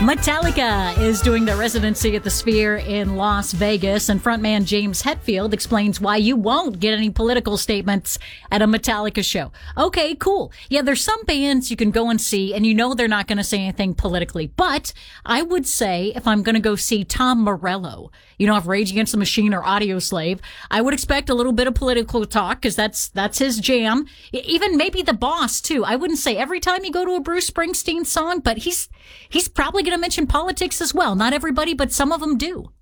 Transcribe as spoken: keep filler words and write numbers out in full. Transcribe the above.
Metallica is doing their residency at the Sphere in Las Vegas, and frontman James Hetfield explains why you won't get any political statements at a Metallica show. Okay, cool. Yeah, there's some bands you can go and see, and you know they're not going to say anything politically. But I would say if I'm going to go see Tom Morello, you know, of Rage Against the Machine or Audioslave, I would expect a little bit of political talk because that's that's his jam. Even maybe The Boss too. I wouldn't say every time you go to a Bruce Springsteen song, but he's he's probably going to mention politics as well. Not everybody, but some of them do.